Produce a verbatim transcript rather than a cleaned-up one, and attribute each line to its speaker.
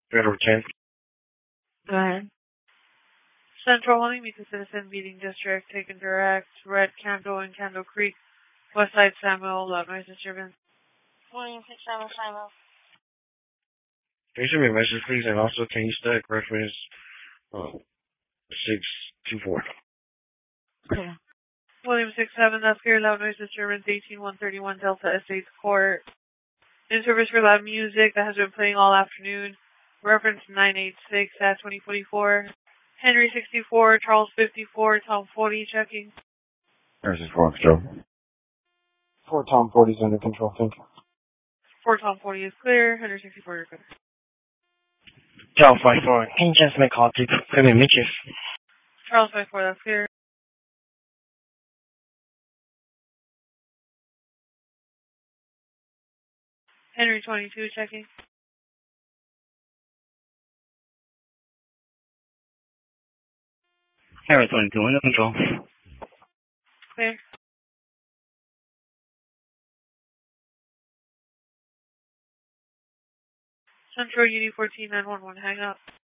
Speaker 1: Federal ten.
Speaker 2: Go ahead. Central Honeymead Citizen Beating District, taken direct, Red Candle and Candle Creek, West Side Samuel, loud noise disturbance.
Speaker 3: William six seven Samuel.
Speaker 1: Can you send me a message, please? And also, can you stack reference uh, six two four?
Speaker 2: Okay. William six seven, that's clear, loud noise disturbance, eighteen one thirty-one Delta Estates Court. In service for loud music that has been playing all afternoon. Reference nine eight six at twenty forty-four. Henry sixty-four, Charles fifty-four, Tom forty, checking.
Speaker 1: Henry sixty-four, control. four Tom forty is under control, thank you.
Speaker 2: four Tom forty is clear, Henry sixty-four, you're good.
Speaker 1: Charles fifty-four, can you just make call to Premier Mitchell?
Speaker 2: Charles fifty-four, that's clear. Henry twenty-two, checking.
Speaker 1: Henry twenty-two, under control.
Speaker 2: Clear. Central U D fourteen nine one one, hang up.